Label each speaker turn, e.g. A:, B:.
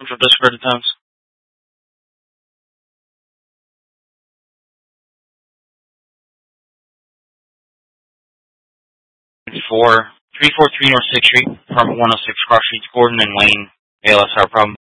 A: Proof of discard attempts. 343 North 6th Street, apartment 106, Cross Streets, Gordon and Wayne, ALSR problem.